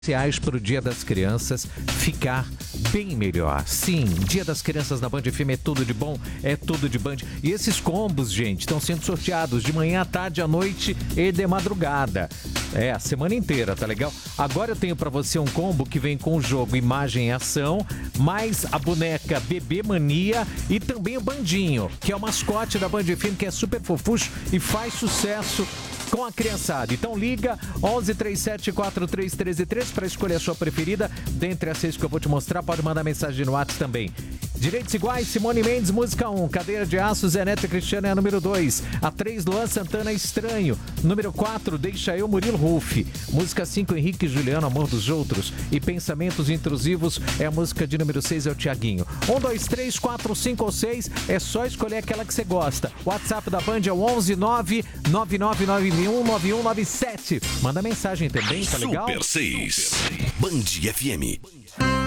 Reais para o Dia das Crianças ficar bem melhor. Sim, Dia das Crianças na Band FM é tudo de bom, é tudo de Band. E esses combos, gente, estão sendo sorteados de manhã, à tarde, à noite e de madrugada. A semana inteira, tá legal? Agora eu tenho para você um combo que vem com o jogo Imagem e Ação, mais a boneca Bebê Mania e também o Bandinho, que é o mascote da Band FM, que é super fofucho e faz sucesso com a criançada. Então liga 11 37 43 13 13 para escolher a sua preferida. Dentre as 6 que eu vou te mostrar, pode mandar mensagem no WhatsApp também. Direitos Iguais, Simone Mendes, música 1. Cadeira de Aço, Zé Neto e Cristiano é a número 2. A 3, Luan Santana, Estranho. Número 4, Deixa Eu, Murilo Ruff. Música 5, Henrique e Juliano, Amor dos Outros. E Pensamentos Intrusivos é a música de número 6, é o Thiaguinho. 1, 2, 3, 4, 5 ou 6, é só escolher aquela que você gosta. O WhatsApp da Band é o 11 9 9991 9197. Manda mensagem também, tá legal? Super 6, Band FM.